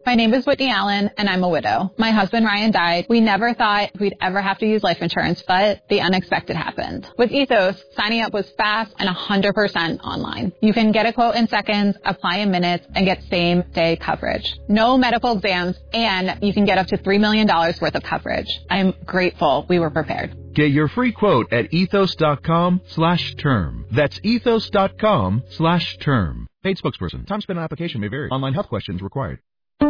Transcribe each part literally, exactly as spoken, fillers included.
My name is Whitney Allen, and I'm a widow. My husband, Ryan, died. We never thought we'd ever have to use life insurance, but the unexpected happened. With Ethos, signing up was fast and one hundred percent online. You can get a quote in seconds, apply in minutes, and get same-day coverage. No medical exams, and you can get up to three million dollars worth of coverage. I'm grateful we were prepared. Get your free quote at ethos.com slash term. That's ethos.com slash term. Paid spokesperson. Time spent on application may vary. Online health questions required.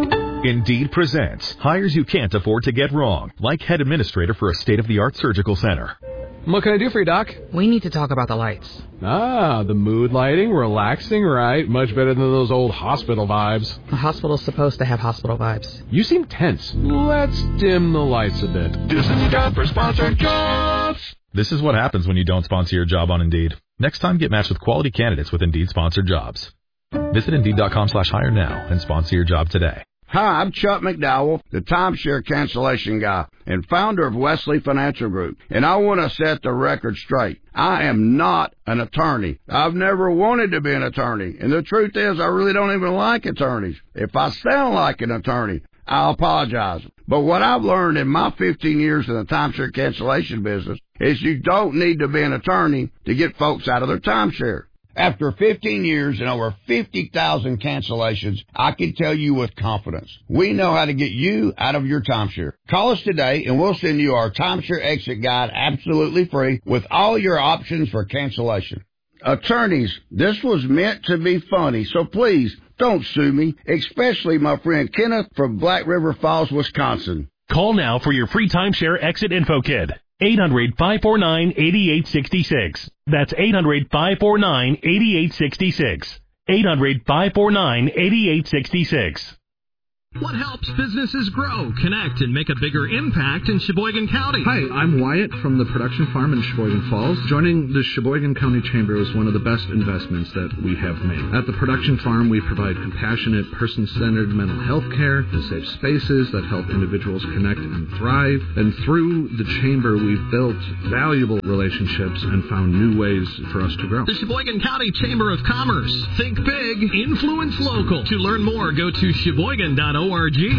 Indeed presents hires you can't afford to get wrong, like head administrator for a state-of-the-art surgical center. What can I do for you, Doc? We need to talk about the lights. Ah, the mood lighting, relaxing, right? Much better than those old hospital vibes. A hospital's supposed to have hospital vibes. You seem tense. Let's dim the lights a bit. This is job for sponsored jobs. This is what happens when you don't sponsor your job on Indeed. Next time, get matched with quality candidates with Indeed sponsored jobs. Visit Indeed.com slash hire now and sponsor your job today. Hi, I'm Chuck McDowell, the timeshare cancellation guy and founder of Wesley Financial Group, and I want to set the record straight. I am not an attorney. I've never wanted to be an attorney, and the truth is I really don't even like attorneys. If I sound like an attorney, I apologize. But what I've learned in my fifteen years in the timeshare cancellation business is you don't need to be an attorney to get folks out of their timeshare. After fifteen years and over fifty thousand cancellations, I can tell you with confidence, we know how to get you out of your timeshare. Call us today and we'll send you our timeshare exit guide absolutely free with all your options for cancellation. Attorneys, this was meant to be funny, so please don't sue me, especially my friend Kenneth from Black River Falls, Wisconsin. Call now for your free timeshare exit info kit. eight hundred, five four nine, eight eight six six. That's eight hundred, five four nine, eight eight six six. eight hundred, five four nine, eight eight six six. What helps businesses grow, connect, and make a bigger impact in Sheboygan County? Hi, I'm Wyatt from the production farm in Sheboygan Falls. Joining the Sheboygan County Chamber is one of the best investments that we have made. At the production farm, we provide compassionate, person-centered mental health care and safe spaces that help individuals connect and thrive. And through the chamber, we've built valuable relationships and found new ways for us to grow. The Sheboygan County Chamber of Commerce. Think big, influence local. To learn more, go to sheboygan dot org. O R G.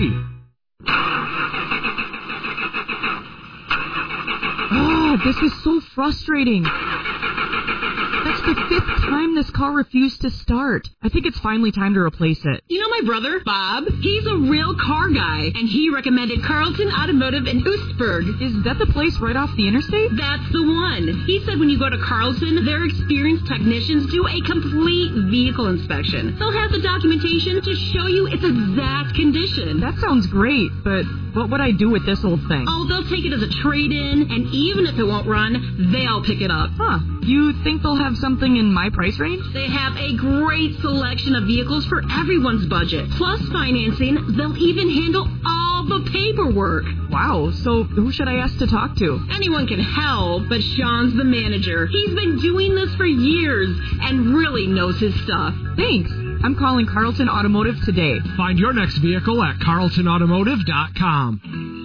Oh, this is so frustrating. That's the fifth time this car refused to start. I think it's finally time to replace it. You know my brother, Bob? He's a real car guy, and he recommended Carlton Automotive in Oostburg. Is that the place right off the interstate? That's the one. He said when you go to Carlton, their experienced technicians do a complete vehicle inspection. They'll have the documentation to show you its exact condition. That sounds great, but what would I do with this old thing? Oh, they'll take it as a trade-in, and even if it won't run, they'll pick it up. Huh. You think they'll have something in my price range? They have a great selection of vehicles for everyone's budget. Plus financing, they'll even handle all the paperwork. Wow, so who should I ask to talk to? Anyone can help, but Sean's the manager. He's been doing this for years and really knows his stuff. Thanks. I'm calling Carlton Automotive today. Find your next vehicle at carlton automotive dot com.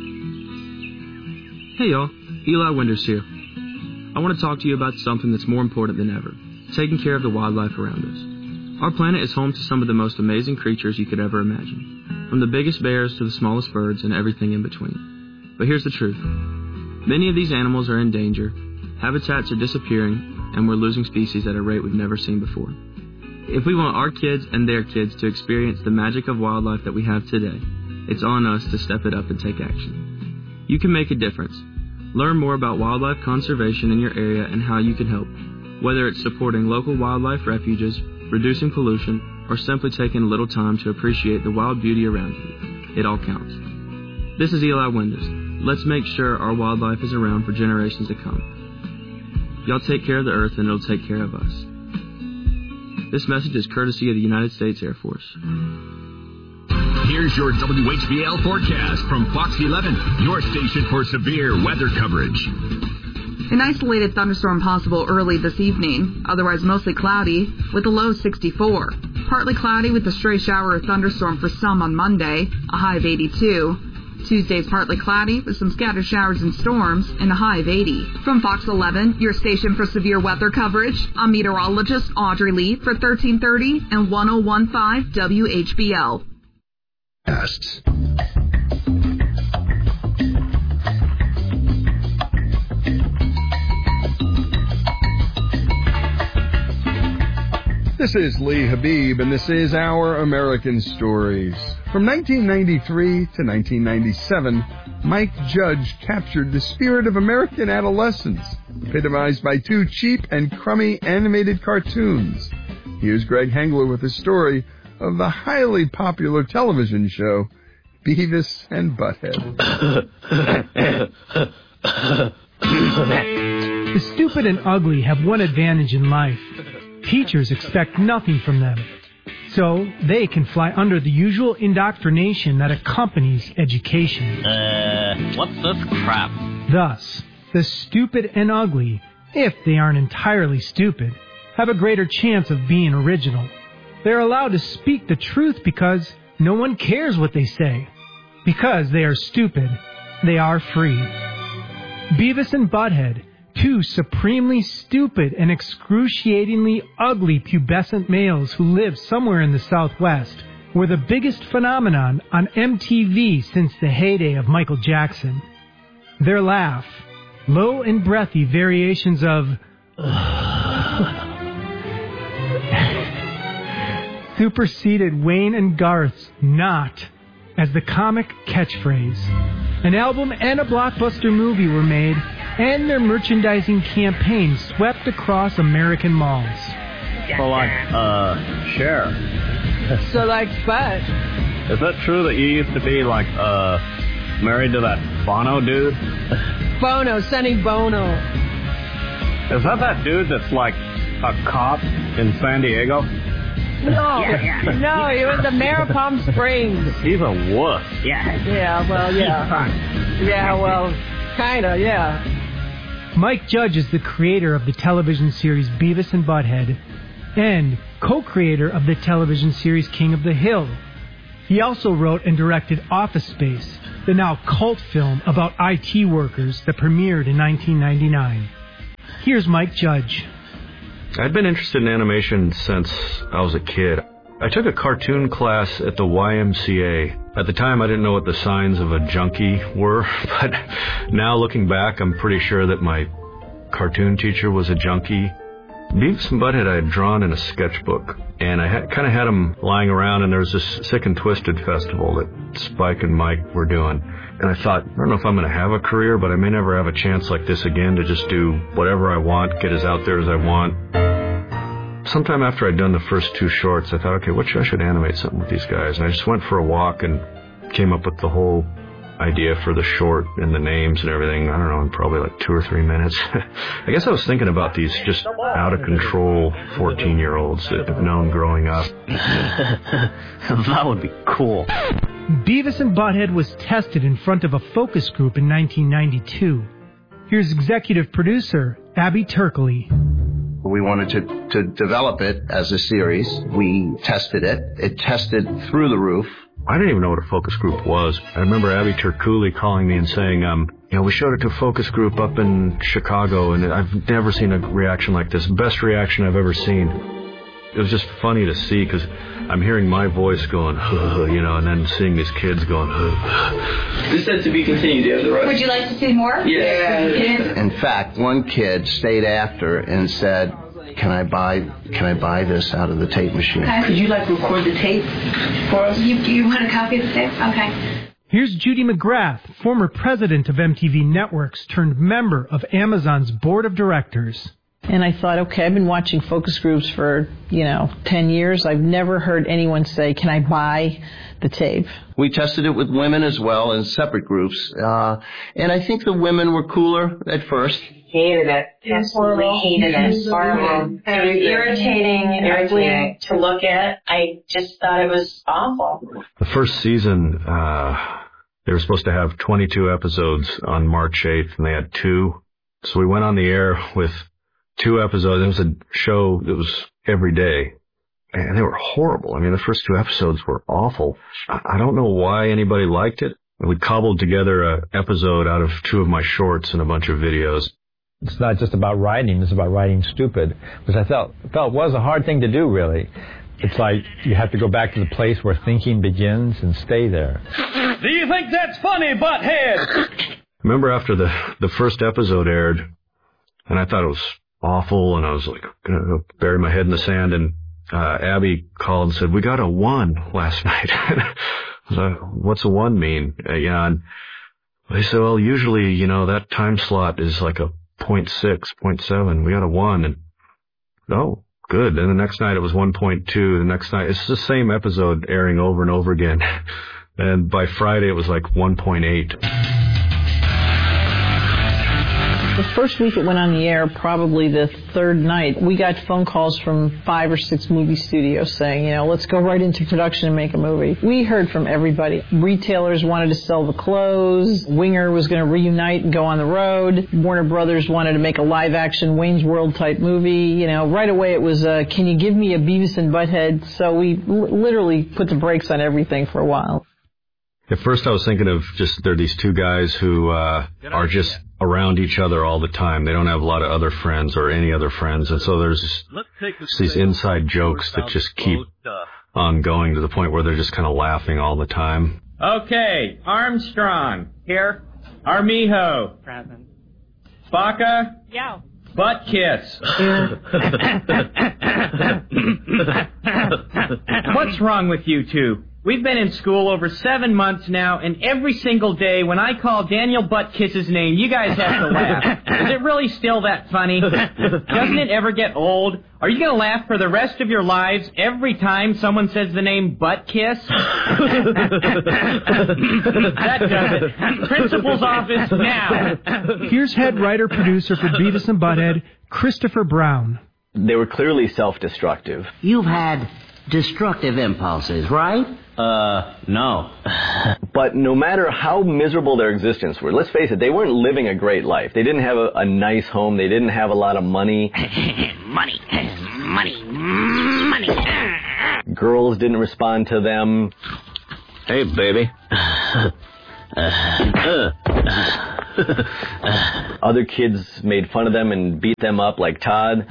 Hey y'all, Eli Winters here. I want to talk to you about something that's more important than ever, taking care of the wildlife around us. Our planet is home to some of the most amazing creatures you could ever imagine, from the biggest bears to the smallest birds and everything in between. But here's the truth. Many of these animals are in danger, habitats are disappearing, and we're losing species at a rate we've never seen before. If we want our kids and their kids to experience the magic of wildlife that we have today, it's on us to step it up and take action. You can make a difference. Learn more about wildlife conservation in your area and how you can help, whether it's supporting local wildlife refuges, reducing pollution, or simply taking a little time to appreciate the wild beauty around you. It all counts. This is Eli Winters. Let's make sure our wildlife is around for generations to come. Y'all take care of the earth and it'll take care of us. This message is courtesy of the United States Air Force. Here's your W H B L forecast from Fox eleven, your station for severe weather coverage. An isolated thunderstorm possible early this evening, otherwise mostly cloudy, with a low sixty-four. Partly cloudy with a stray shower or thunderstorm for some on Monday, a high of eighty-two. Tuesday's partly cloudy with some scattered showers and storms and a high of eighty. From Fox eleven, your station for severe weather coverage, I'm meteorologist Audrey Lee for thirteen thirty and ten fifteen W H B L. This is Lee Habib, and this is Our American Stories. From nineteen ninety-three to nineteen ninety-seven, Mike Judge captured the spirit of American adolescence, epitomized by two cheap and crummy animated cartoons. Here's Greg Hengler with a story of the highly popular television show, Beavis and Butthead. The stupid and ugly have one advantage in life. Teachers expect nothing from them, so they can fly under the usual indoctrination that accompanies education. Uh, what's this crap? Thus, the stupid and ugly, if they aren't entirely stupid, have a greater chance of being original. They're allowed to speak the truth because no one cares what they say. Because they are stupid, they are free. Beavis and Butthead, two supremely stupid and excruciatingly ugly pubescent males who live somewhere in the Southwest, were the biggest phenomenon on M T V since the heyday of Michael Jackson. Their laugh, low and breathy variations of superseded Wayne and Garth's "not" as the comic catchphrase. An album and a blockbuster movie were made, and their merchandising campaign swept across American malls. So, like, uh, Cher. So, like, but. Is that true that you used to be, like, uh, married to that Bono dude? Bono, Sonny Bono. Is that that dude that's, like, a cop in San Diego? No, yeah, yeah. No, he was the mayor of Palm Springs. He's a wuss. Yeah. Yeah, well, yeah. Yeah, well, kinda, yeah. Mike Judge is the creator of the television series Beavis and Butthead and co-creator of the television series King of the Hill. He also wrote and directed Office Space, the now cult film about I T workers that premiered in nineteen ninety-nine. Here's Mike Judge. I'd been interested in animation since I was a kid. I took a cartoon class at the Y M C A. At the time, I didn't know what the signs of a junkie were, but now looking back, I'm pretty sure that my cartoon teacher was a junkie. Beavis and Butthead I had drawn in a sketchbook, and I had, kind of had them lying around, and there was this Sick and Twisted festival that Spike and Mike were doing. And I thought, I don't know if I'm going to have a career, but I may never have a chance like this again to just do whatever I want, get as out there as I want. Sometime after I'd done the first two shorts, I thought, okay, what should I should animate something with these guys? And I just went for a walk and came up with the whole idea for the short and the names and everything, I don't know, in probably like two or three minutes. I guess I was thinking about these just out-of-control fourteen-year-olds that I've known growing up. That would be cool. Beavis and Butthead was tested in front of a focus group in nineteen ninety-two. Here's executive producer Abby Turkley. We wanted to, to develop it as a series. We tested it. It tested through the roof. I didn't even know what a focus group was. I remember Abby Turkuli calling me and saying, um, you know, we showed it to a focus group up in Chicago, and I've never seen a reaction like this. Best reaction I've ever seen. It was just funny to see because I'm hearing my voice going, you know, and then seeing these kids going, This said to be continued. You have the right. Would you like to see more? Yeah. Yes. In fact, one kid stayed after and said, Can I buy Can I buy this out of the tape machine? Okay. Could you like record the tape for us? You, you want a copy of the tape? Okay. Here's Judy McGrath, former president of M T V Networks turned member of Amazon's board of directors. And I thought, okay, I've been watching focus groups for, you know, ten years. I've never heard anyone say, can I buy the tape? We tested it with women as well in separate groups. Uh, and I think the women were cooler at first. Hated it. Absolutely hated it. It's horrible. It was irritating, irritating to look at. I just thought it was awful. The first season, uh, they were supposed to have twenty-two episodes on March eighth, and they had two. So we went on the air with two episodes. It was a show that was every day, and they were horrible. I mean, the first two episodes were awful. I don't know why anybody liked it. We cobbled together an episode out of two of my shorts and a bunch of videos. It's not just about writing, it's about writing stupid, which I felt felt was a hard thing to do, really. It's like you have to go back to the place where thinking begins and stay there. Do you think that's funny, butthead? Remember after the, the first episode aired, and I thought it was awful, and I was like, gonna bury my head in the sand, and uh, Abby called and said, we got a one last night. I was like, what's a one mean? Uh, yeah, and they said, well, usually, you know, that time slot is like a point six, point seven. We got a one, and oh, good. And the next night it was one point two. The next night, it's the same episode airing over and over again. And by Friday it was like one point eight. The first week it went on the air, probably the third night, we got phone calls from five or six movie studios saying, you know, let's go right into production and make a movie. We heard from everybody. Retailers wanted to sell the clothes. Winger was going to reunite and go on the road. Warner Brothers wanted to make a live-action Wayne's World type movie. You know, right away it was, uh, can you give me a Beavis and Butthead? So we l- literally put the brakes on everything for a while. At first I was thinking of just, there are these two guys who uh, are just around each other all the time. They don't have a lot of other friends or any other friends. And so there's just these inside jokes that just keep on going to the point where they're just kind of laughing all the time. Okay, Armstrong. Here. Armijo. Present. Baca. Yeah. Butt kiss. What's wrong with you two? We've been in school over seven months now, and every single day when I call Daniel Buttkiss's name, you guys have to laugh. Is it really still that funny? Doesn't it ever get old? Are you going to laugh for the rest of your lives every time someone says the name Buttkiss? That does it. Principal's office now. Here's head writer-producer for Beavis and Butthead, Christopher Brown. They were clearly self-destructive. You've had destructive impulses, right? Uh, no. But no matter how miserable their existence were, let's face it, they weren't living a great life. They didn't have a, a nice home. They didn't have a lot of money. Money, money, money. Girls didn't respond to them. Hey, baby. Other kids made fun of them and beat them up like Todd.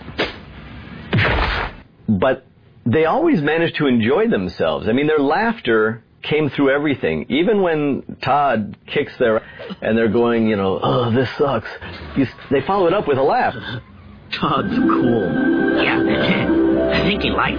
But they always managed to enjoy themselves. I mean, their laughter came through everything. Even when Todd kicks their and they're going, you know, oh, this sucks, you, they follow it up with a laugh. Todd's cool. Yeah, I think he likes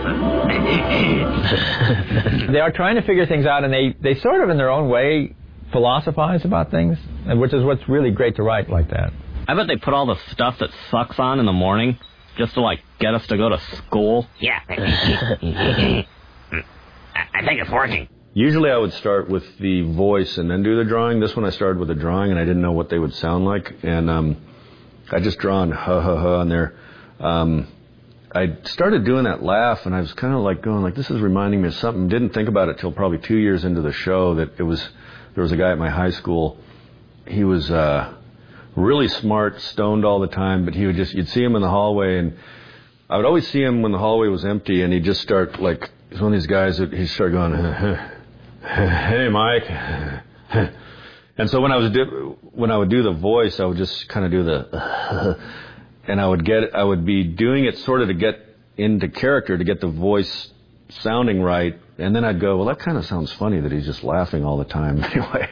it. They are trying to figure things out, and they, they sort of, in their own way, philosophize about things, which is what's really great to write like that. I bet they put all the stuff that sucks on in the morning just to, like, get us to go to school. Yeah. I think it's working. Usually I would start with the voice and then do the drawing. This one I started with the drawing, and I didn't know what they would sound like. And um, I just drawn ha ha ha on there. Um, I started doing that laugh, and I was kind of like going like, this is reminding me of something. Didn't think about it till probably two years into the show that it was, there was a guy at my high school. He was uh, really smart, stoned all the time, but he would just, you'd see him in the hallway, and I would always see him when the hallway was empty, and he'd just start like, he's one of these guys that he'd start going, hey, Mike. And so when I was do, when I would do the voice, I would just kind of do the, and I would get, I would be doing it sort of to get into character, to get the voice sounding right, and then I'd go, well, that kind of sounds funny that he's just laughing all the time. Anyway.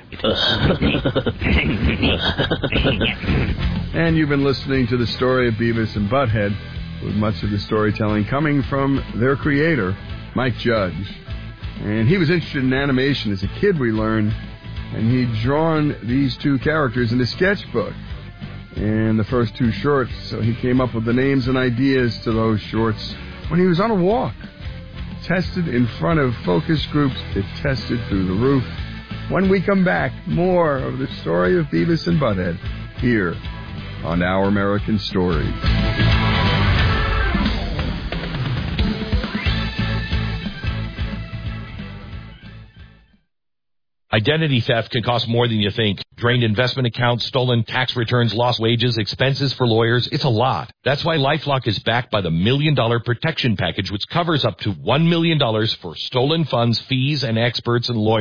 And you've been listening to the story of Beavis and Butthead, with much of the storytelling coming from their creator, Mike Judge. And he was interested in animation as a kid, we learned, and he'd drawn these two characters in a sketchbook and the first two shorts, so he came up with the names and ideas to those shorts when he was on a walk. Tested in front of focus groups, it tested through the roof. When we come back, more of the story of Beavis and Butthead here on Our American Stories. Identity theft can cost more than you think. Drained investment accounts, stolen tax returns, lost wages, expenses for lawyers. It's a lot. That's why LifeLock is backed by the Million Dollar Protection Package, which covers up to one million dollars for stolen funds, fees, and experts and lawyers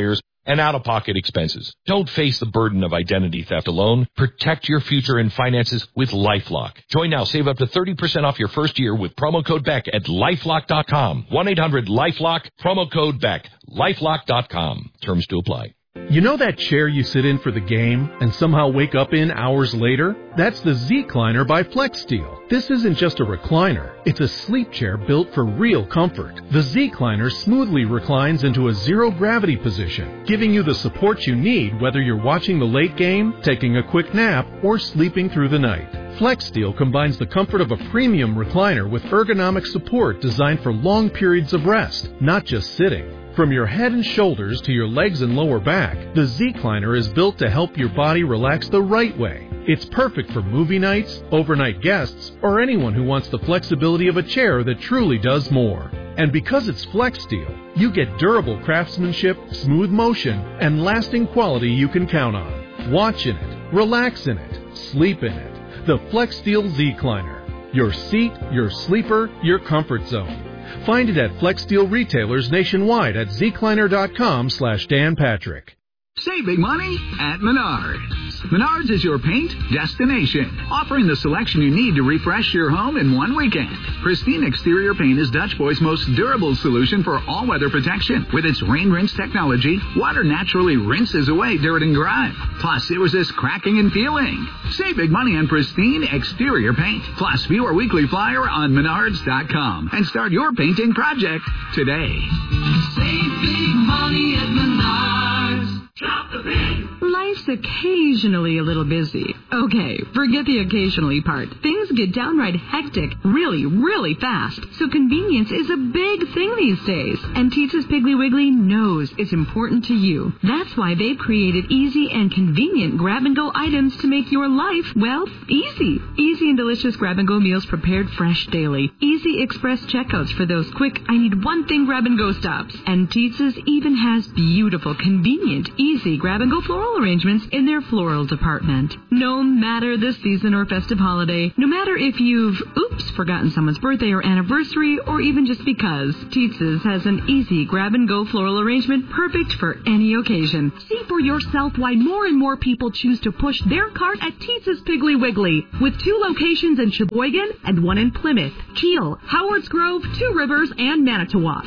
and out-of-pocket expenses. Don't face the burden of identity theft alone. Protect your future and finances with LifeLock. Join now. Save up to thirty percent off your first year with promo code Beck at lifelock dot com. one eight hundred LifeLock, promo code Beck. lifelock dot com. Terms to apply. You know that chair you sit in for the game and somehow wake up in hours later? That's the Z-Cliner by FlexSteel. This isn't just a recliner. It's a sleep chair built for real comfort. The Z-Cliner smoothly reclines into a zero-gravity position, giving you the support you need whether you're watching the late game, taking a quick nap, or sleeping through the night. FlexSteel combines the comfort of a premium recliner with ergonomic support designed for long periods of rest, not just sitting. From your head and shoulders to your legs and lower back, the Z-Cliner is built to help your body relax the right way. It's perfect for movie nights, overnight guests, or anyone who wants the flexibility of a chair that truly does more. And because it's FlexSteel, you get durable craftsmanship, smooth motion, and lasting quality you can count on. Watch in it, relax in it, sleep in it. The FlexSteel Z-Cliner. Your seat, your sleeper, your comfort zone. Find it at FlexSteel retailers nationwide at zcliner.com slash Dan Patrick. Save big money at Menards. Menards is your paint destination, offering the selection you need to refresh your home in one weekend. Pristine Exterior Paint is Dutch Boy's most durable solution for all-weather protection. With its rain rinse technology, water naturally rinses away dirt and grime. Plus, it resists cracking and peeling. Save big money on Pristine Exterior Paint. Plus, view our weekly flyer on menards dot com and start your painting project today. Save big money at Menards. Life's occasionally a little busy. Okay, forget the occasionally part. Things get downright hectic really, really fast. So convenience is a big thing these days. And Tita's Piggly Wiggly knows it's important to you. That's why they've created easy and convenient grab-and-go items to make your life, well, easy. Easy and delicious grab-and-go meals prepared fresh daily. Easy express checkouts for those quick, I need one thing grab-and-go stops. And Tita's even has beautiful, convenient, easy grab-and-go floral arrangements in their floral department. No matter the season or festive holiday, no matter if you've, oops, forgotten someone's birthday or anniversary, or even just because, Tita's has an easy grab-and-go floral arrangement perfect for any occasion. See for yourself why more and more people choose to push their cart at Tita's Piggly Wiggly, with two locations in Sheboygan and one in Plymouth, Kiel, Howards Grove, Two Rivers, and Manitowoc.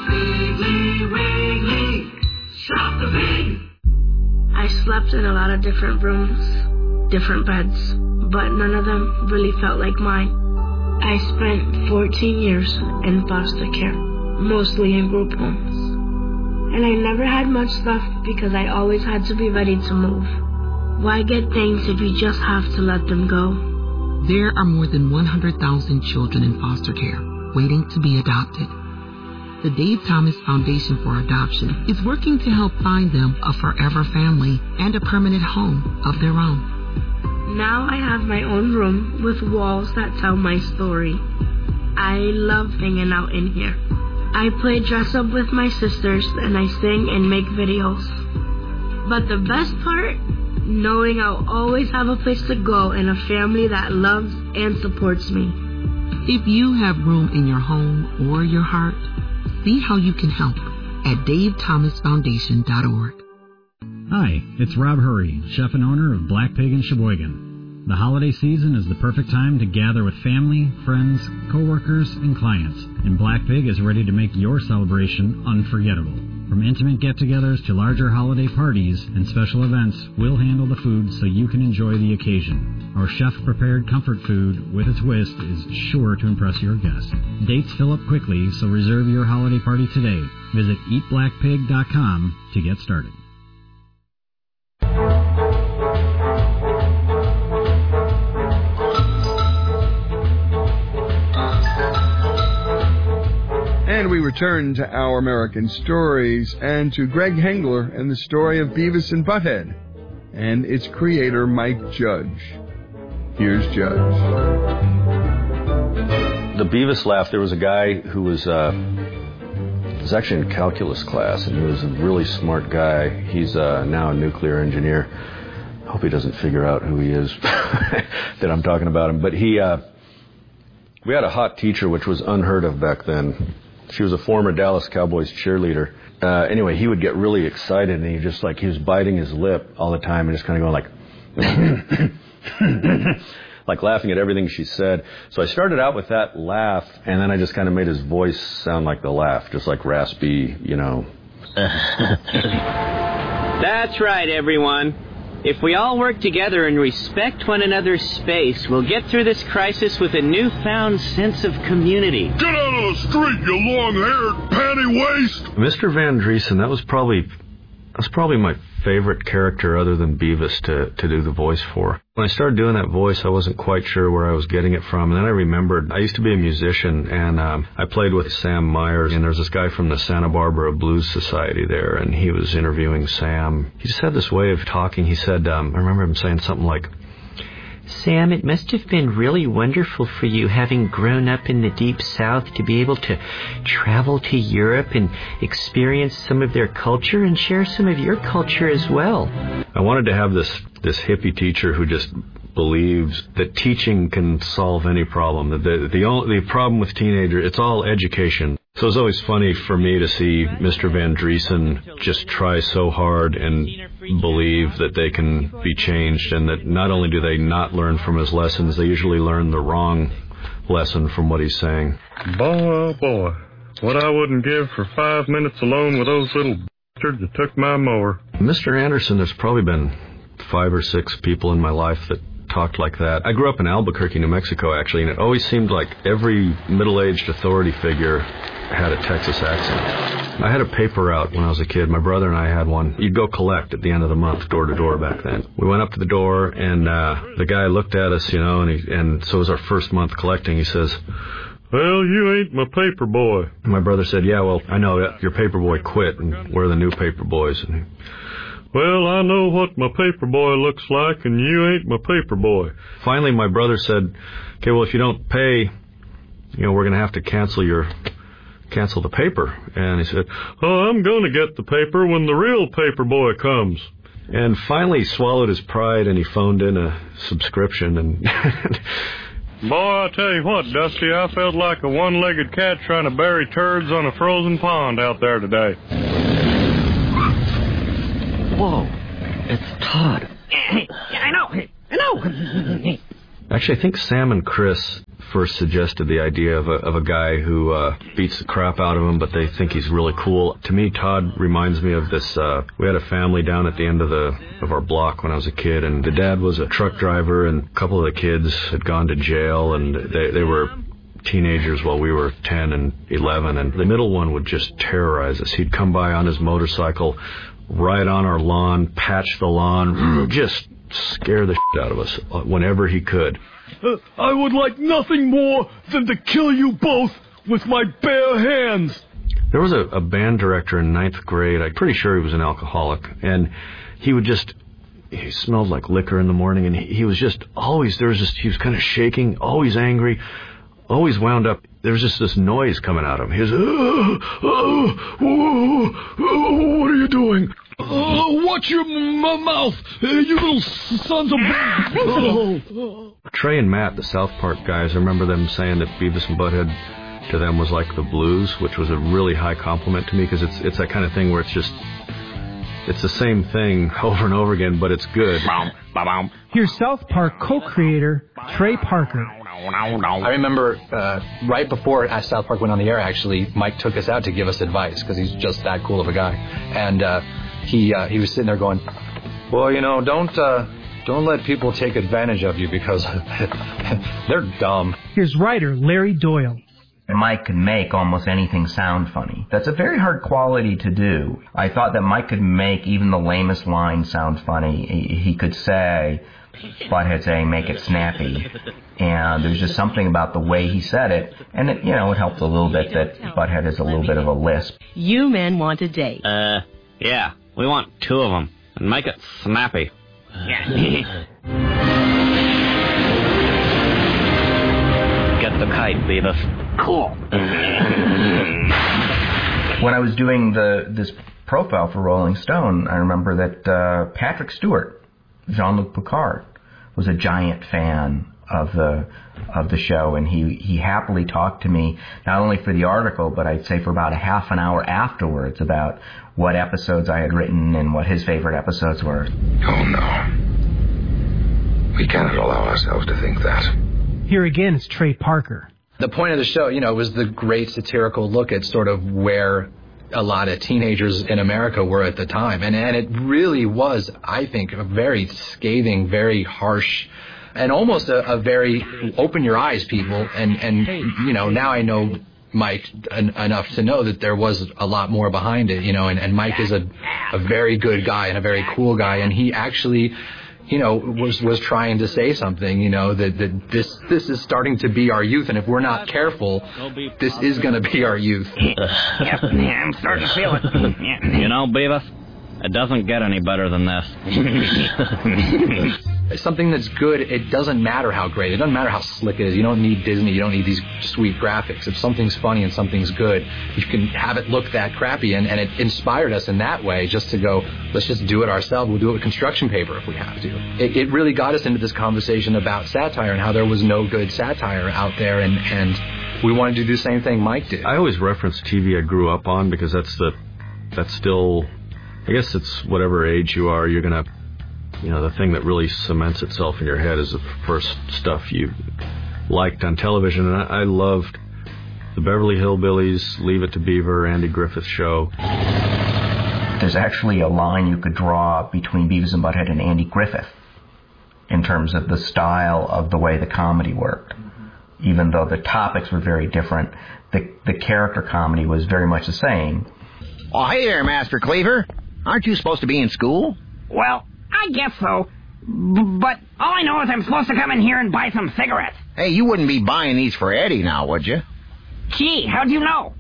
Piggly Wiggly, shop the pig. I slept in a lot of different rooms, different beds, but none of them really felt like mine. I spent fourteen years in foster care, mostly in group homes. And I never had much stuff because I always had to be ready to move. Why get things if you just have to let them go? There are more than one hundred thousand children in foster care waiting to be adopted. The Dave Thomas Foundation for Adoption is working to help find them a forever family and a permanent home of their own. Now I have my own room with walls that tell my story. I love hanging out in here. I play dress up with my sisters and I sing and make videos. But the best part? Knowing I'll always have a place to go and a family that loves and supports me. If you have room in your home or your heart, see how you can help at dave thomas foundation dot org. Hi, it's Rob Hurry, chef and owner of Black Pig in Sheboygan. The holiday season is the perfect time to gather with family, friends, coworkers, and clients, and Black Pig is ready to make your celebration unforgettable. From intimate get-togethers to larger holiday parties and special events, we'll handle the food so you can enjoy the occasion. Our chef-prepared comfort food with a twist is sure to impress your guests. Dates fill up quickly, so reserve your holiday party today. Visit eat black pig dot com to get started. And we return to Our American Stories and to Greg Hengler and the story of Beavis and Butthead and its creator, Mike Judge. Here's Judge. The Beavis laugh, there was a guy who was, uh, was actually in calculus class, and he was a really smart guy. He's uh, now a nuclear engineer. I hope he doesn't figure out who he is that I'm talking about him. But he, uh, we had a hot teacher, which was unheard of back then. She was a former Dallas Cowboys cheerleader. Uh, anyway, he would get really excited, and he just like he was biting his lip all the time and just kind of going like, like laughing at everything she said. So I started out with that laugh, and then I just kind of made his voice sound like the laugh, just like raspy, you know. That's right, everyone. If we all work together and respect one another's space, we'll get through this crisis with a newfound sense of community. Get out of the street, you long-haired panty waste! Mister Van Driesen, that was probably that's probably my favorite character other than Beavis to, to do the voice for. When I started doing that voice, I wasn't quite sure where I was getting it from. And then I remembered I used to be a musician, and um, I played with Sam Myers. And there's this guy from the Santa Barbara Blues Society there, and he was interviewing Sam. He just had this way of talking. He said, um, I remember him saying something like, Sam, it must have been really wonderful for you, having grown up in the Deep South, to be able to travel to Europe and experience some of their culture and share some of your culture as well. I wanted to have this, this hippie teacher who just believes that teaching can solve any problem. The, the, the, only, the problem with teenagers, it's all education. So it's always funny for me to see Mister Van Driesen just try so hard and believe that they can be changed, and that not only do they not learn from his lessons, they usually learn the wrong lesson from what he's saying. Boy, boy, what I wouldn't give for five minutes alone with those little bastards that took my mower. Mister Anderson, there's probably been five or six people in my life that talked like that. I grew up in Albuquerque, New Mexico, actually, and it always seemed like every middle-aged authority figure had a Texas accent. I had a paper route when I was a kid. My brother and I had one. You'd go collect at the end of the month, door to door back then. We went up to the door, and uh, the guy looked at us, you know, and, he, and so it was our first month collecting. He says, well, you ain't my paper boy. And my brother said, yeah, well, I know that your paper boy quit, and we're the new paper boys. And he, well, I know what my paper boy looks like, and you ain't my paper boy. Finally, my brother said, okay, well, if you don't pay, you know, we're going to have to cancel your, cancel the paper. And he said, oh, I'm going to get the paper when the real paper boy comes. And finally he swallowed his pride, and he phoned in a subscription. And boy, I tell you what, Dusty, I felt like a one-legged cat trying to bury turds on a frozen pond out there today. Whoa, it's Todd. I know, I know. Actually, I think Sam and Chris first suggested the idea of a, of a guy who uh, beats the crap out of him, but they think he's really cool. To me, Todd reminds me of this. Uh, we had a family down at the end of the of our block when I was a kid, and the dad was a truck driver, and a couple of the kids had gone to jail, and they, they were teenagers while we were ten and eleven, and the middle one would just terrorize us. He'd come by on his motorcycle, ride on our lawn, patch the lawn, just scare the shit out of us whenever he could. Uh, I would like nothing more than to kill you both with my bare hands. There was a, a band director in ninth grade. I'm pretty sure he was an alcoholic, and he would just, he smelled like liquor in the morning, and he, he was just always, there was just, he was kind of shaking, always angry, always wound up. There was just this noise coming out of him. He was, oh, oh, oh, oh, what are you doing? Oh, watch your m- mouth, you little sons of... Oh. Trey and Matt, the South Park guys, I remember them saying that Beavis and Butthead to them was like the blues, which was a really high compliment to me, because it's it's that kind of thing where it's just, it's the same thing over and over again, but it's good. Here's South Park co-creator Trey Parker. I remember uh, right before South Park went on the air, actually, Mike took us out to give us advice, because he's just that cool of a guy. And uh, he uh, he was sitting there going, well, you know, don't uh, don't let people take advantage of you, because they're dumb. Here's writer Larry Doyle. Mike could make almost anything sound funny. That's a very hard quality to do. I thought that Mike could make even the lamest line sound funny. He, he could say, Butthead saying, make it snappy. And there's just something about the way he said it. And, it, you know, it helped a little bit that Butthead has a little bit of a lisp. You men want a date. Uh, yeah, we want two of them. And make it snappy. Yeah. Get the kite, Beavis. Cool. When I was doing the this profile for Rolling Stone, I remember that uh, Patrick Stewart, Jean-Luc Picard, was a giant fan of the of the show, and he, he happily talked to me, not only for the article, but I'd say for about a half an hour afterwards about what episodes I had written and what his favorite episodes were. Oh, no. We cannot allow ourselves to think that. Here again is Trey Parker. The point of the show, you know, was the great satirical look at sort of where a lot of teenagers in America were at the time. And, and it really was, I think, a very scathing, very harsh, and almost a, a very open your eyes, people. And, and you know, now I know Mike en- enough to know that there was a lot more behind it, you know, and, and Mike is a, a very good guy and a very cool guy. And he actually, you know, was was trying to say something, you know, that, that this this is starting to be our youth. And if we're not careful, this is going to be our youth. Yep, yeah, I'm starting to feel it. You know, Beavis, it doesn't get any better than this. Something that's good, it doesn't matter how great. It doesn't matter how slick it is. You don't need Disney. You don't need these sweet graphics. If something's funny and something's good, you can have it look that crappy. And, and it inspired us in that way just to go, let's just do it ourselves. We'll do it with construction paper if we have to. It, it really got us into this conversation about satire and how there was no good satire out there. And, and we wanted to do the same thing Mike did. I always reference T V I grew up on because that's the, that's still, I guess it's whatever age you are, you're going to, you know, the thing that really cements itself in your head is the first stuff you liked on television. And I, I loved the Beverly Hillbillies, Leave It to Beaver, Andy Griffith Show. There's actually a line you could draw between Beavis and Butthead and Andy Griffith in terms of the style of the way the comedy worked. Even though the topics were very different, the, the character comedy was very much the same. Oh, hey there, Master Cleaver. Aren't you supposed to be in school? Well, I guess so. B- but all I know is I'm supposed to come in here and buy some cigarettes. Hey, you wouldn't be buying these for Eddie now, would you? Gee, how'd you know?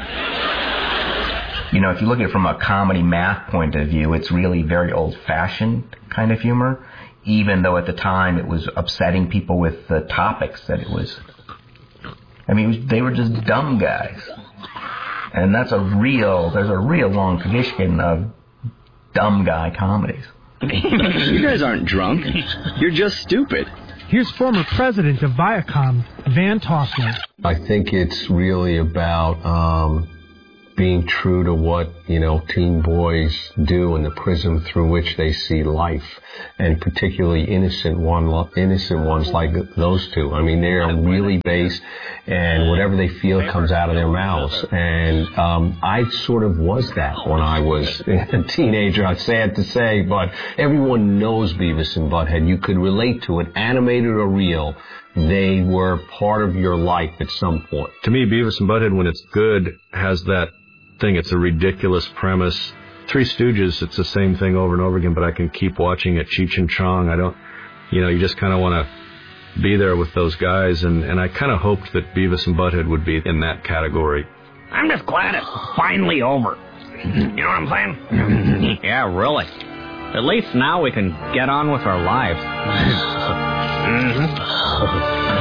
You know, if you look at it from a comedy math point of view, it's really very old-fashioned kind of humor, even though at the time it was upsetting people with the topics that it was. I mean, it was, they were just dumb guys. And that's a real, there's a real long tradition of dumb guy comedies. You guys aren't drunk. You're just stupid. Here's former president of Viacom, Van Toffler. I think it's really about um, being true to what, you know, teen boys do and the prism through which they see life, and particularly innocent one, innocent ones like those two. I mean, they are really based, and whatever they feel comes out of their mouths. And um, I sort of was that when I was a teenager. It's sad to say, but everyone knows Beavis and Butthead. You could relate to it, animated or real. They were part of your life at some point. To me, Beavis and Butthead, when it's good, has that thing. It's a ridiculous premise. Three Stooges, it's the same thing over and over again, but I can keep watching it. Cheech and Chong, I don't, you know, you just kind of want to be there with those guys, and, and I kind of hoped that Beavis and Butthead would be in that category. I'm just glad it's finally over. You know what I'm saying? Yeah, really. At least now we can get on with our lives. mm-hmm.